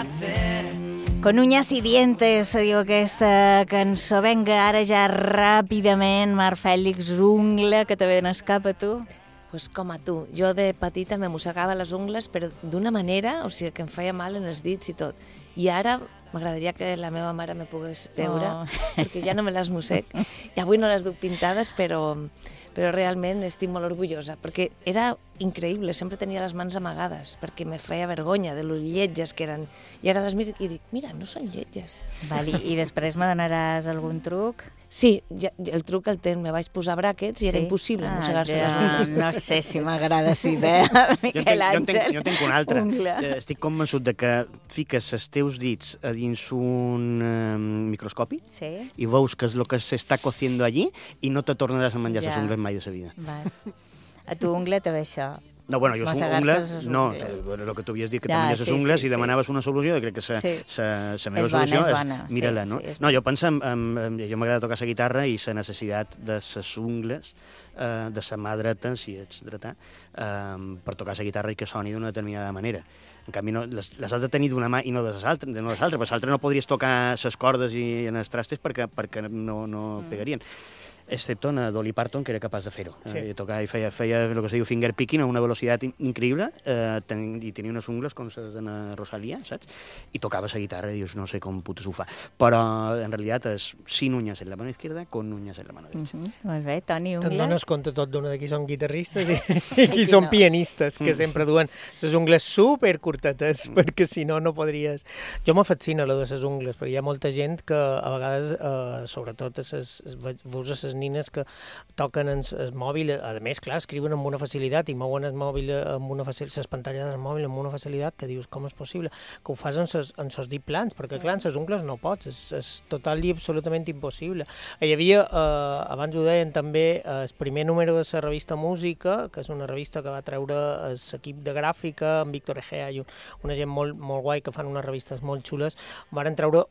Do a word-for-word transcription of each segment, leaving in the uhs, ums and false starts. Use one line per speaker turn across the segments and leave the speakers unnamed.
Con uñas y dientes, se diu aquesta cançó. Vinga, ara ja ràpidament, Mar Fèlix, ungla, que te ve n'escap a tu.
Pues com a tu. Jo de petita me mossegava les ungles, però d'una manera, o sigui, que em feia mal en els dits i tot. I ara m'agradaria que la meva mare me pogués veure, oh. perquè ja no me les mossec. I avui no les duc pintades, però, però realment estic molt orgullosa, perquè era increïble, sempre tenia les mans amagades, perquè me feia vergonya de lo lletges que eren. I ara les miro i dic, mira, no són lletges.
Vale, i després me donaràs algun truc?
Sí, ja, el truc el ten, me vaig posar bràquets i sí? Era impossible ah, mossegar-se
ja,
les ungles.
No sé si m'agrada si idea, Miquel Àngel.
Jo en tinc, jo tinc una altra. Ungla. Estic convençut de que fiques els teus dits a dins un um, microscopi
sí?
i veus que és el que s'està cociendo allí i no te tornaràs a menjar les ja. ungles mai de sa vida.
Vale. A tu ungla te ve això?
No, bueno, jo soc ungles, no, el que tu havies dit, que ja, te menges les ungles sí, sí, i demanaves sí. una solució, i crec que la sí. meva
és
solució
bona, és,
bona, és mira-la,
sí,
no?
Sí,
no, jo penso, en, en, en, jo m'agrada tocar la guitarra i la necessitat de les ungles, eh, de la mà dreta, si ets dretà, eh, per tocar la guitarra i que soni d'una determinada manera. En canvi, no, les, les has de tenir d'una mà i no de les altres, de no les altres, perquè l'altra no podries tocar les cordes i en els trastes perquè, perquè no, no mm. pegarien. Excepto en Dolly Parton, que era capaç de fer-ho. Sí. Eh, tocava i feia, feia el que es diu finger picking a una velocitat in increïble eh, ten, i tenia unes ungles com les de Rosalía, saps? I tocava la guitarra i dius, no sé com putes ho fa. Però, en realitat, és sin uñas en la mano izquierda, con uñas en la mano derecha.
Uh -huh. Molt bé, Toni, ungla.
Te'n dones compte tot d'una de qui són guitarristes i, i qui són no. pianistes, que mm. sempre duen les ungles supercurtetes, mm. perquè si no, no podries... Jo me fascina lo de les ungles, perquè hi ha molta gent que a vegades, eh, sobretot a ses, veus a les nines que toquen en el mòbil, a més, clar, escriuen amb una facilitat i mouen el mòbil amb una facilitat, les pantalles del mòbil amb una facilitat que dius, com és possible? Que ho fas en ses, en ses dit plans, perquè clar, en ses ungles no pots, és, és total i absolutament impossible. Hi havia, eh, abans ho deien també, el primer número de la revista Música, que és una revista que va treure l'equip de gràfica, amb Víctor Egea i un, una gent molt, molt guai que fan unes revistes molt xules, van treure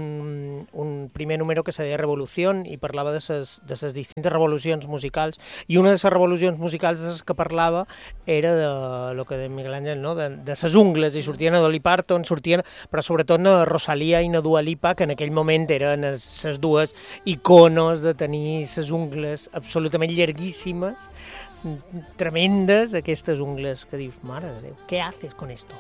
un, un primer número que se deia Revolució i parlava de ses, de ses distintes revolucions musicals, i una de les revolucions musicals de les que parlava era de lo que de Miguel Ángel, no? de, de ses ungles, i sortien a Dolly Parton, sortien, però sobretot a Rosalía i a Dua Lipa, que en aquell moment eren les dues iconos de tenir ses ungles absolutament llarguíssimes, tremendes, aquestes ungles que dius, mare de Déu, què haces con esto?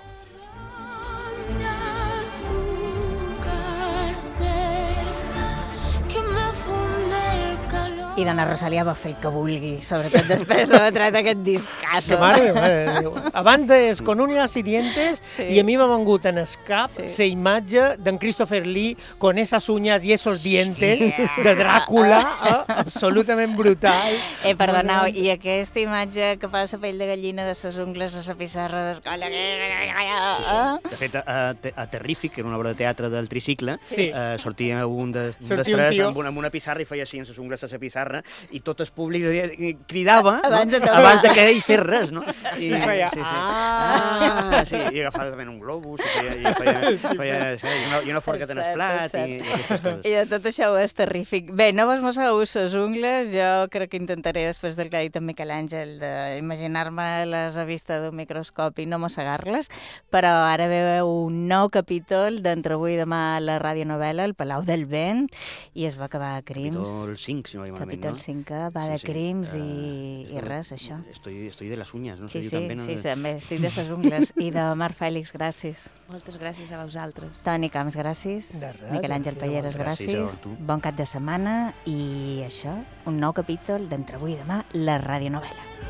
I dona Rosalía va fer que vulgui, sobretot després d'haver tret aquest discazo.
Mare, mare, abans és Con uñas y dientes, sí. I a mi m'ha vengut en el cap la sí. imatge d'en Christopher Lee con esas uñas y esos dientes yeah. de Dràcula, eh, absolutament brutal.
Eh, perdoneu, i aquesta imatge que fa la pell de gallina de ses ungles a la pissarra d'escola...
Sí, sí. De fet, a, a Terrífic, que era una obra de teatre del tricicle, sí. eh, sortia un dels de tres amb una, amb una pissarra i feia així amb les ungles a la pissarra, i tot el públic cridava abans de, no? abans de que ell fes res, no? I, sí, feia, sí, sí. Ah! ah sí, i agafava també un globus, i feia, i feia, feia sí, i, una, i una forca en el plat, i, i aquestes coses.
I de tot això és terrífic. Bé, no vos mosseu les ungles, jo crec que intentaré, després del que ha dit en Miquel Àngel, d'imaginar-me les a vista d'un microscopi i no mossegar-les, però ara veu un nou capítol d'entre avui i demà a la radionovel·la, El Palau del Vent, i es va acabar a Crims.
Capítol cinc, si no m'agrada.
Capítol cinc, va sí, de crims sí. i, i res, això.
Estoy, estoy de las uñas, no?
Sí,
sí,
sí,
també, no?
sí, també, estic de ses ungles. I de Mar Fèlix, gràcies.
Moltes gràcies a vosaltres.
Toni Camps, gràcies. Miquel Àngel Palleres, gràcies. gràcies bon cap de setmana i això, un nou capítol d'entre avui i demà, la radionovel·la.